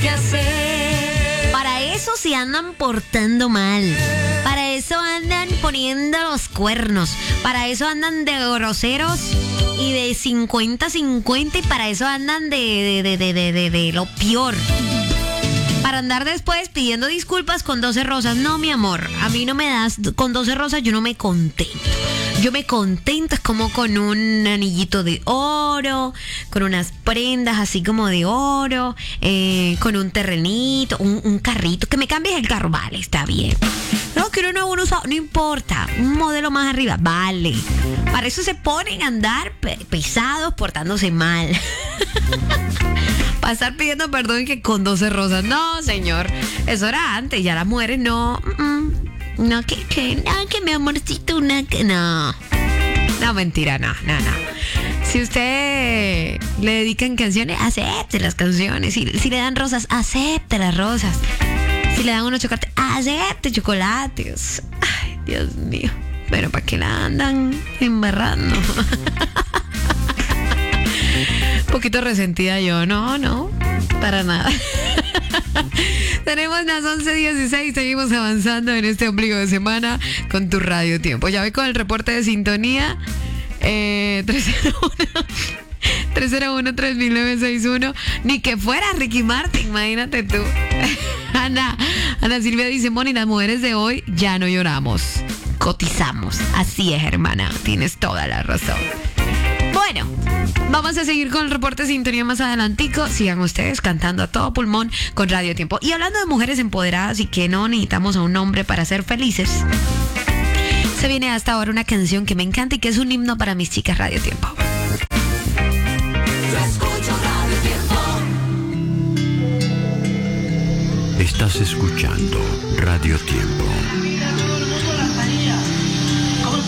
que hacer. Para eso se andan portando mal. Para eso andan poniendo los cuernos. Para eso andan de groseros y de 50-50. Y para eso andan de lo peor. Para andar después pidiendo disculpas con 12 rosas. No, mi amor, a mí no me das con 12 rosas, yo no me contento. Yo me contento es como con un anillito de oro, con unas prendas así como de oro, con un terrenito, un carrito. Que me cambies el carro, vale, está bien. No, quiero uno usado, no importa, un modelo más arriba, vale. Para eso se ponen a andar pesados, portándose mal. Para estar pidiendo perdón que con 12 rosas. No, señor, eso era antes, ya las mujeres no. No, que mi amorcito, no, mentira, no. Si usted le dedican canciones, acepte las canciones. Si le dan rosas, acepte las rosas. Si le dan unos chocolates, acepte chocolates. Ay, Dios mío. Pero ¿para qué la andan embarrando? Un poquito resentida yo, no, para nada. Tenemos las 11:16, seguimos avanzando en este ombligo de semana con tu Radio Tiempo. Ya voy con el reporte de sintonía. 301-3961. Ni que fuera Ricky Martin, imagínate tú. Ana Silvia dice, Moni, las mujeres de hoy ya no lloramos, cotizamos. Así es, hermana, tienes toda la razón. Bueno, vamos a seguir con el reporte de sintonía más adelantico. Sigan ustedes cantando a todo pulmón con Radio Tiempo. Y hablando de mujeres empoderadas y que no necesitamos a un hombre para ser felices, se viene hasta ahora una canción que me encanta y que es un himno para mis chicas Radio Tiempo. Yo escucho Radio Tiempo. Estás escuchando Radio Tiempo.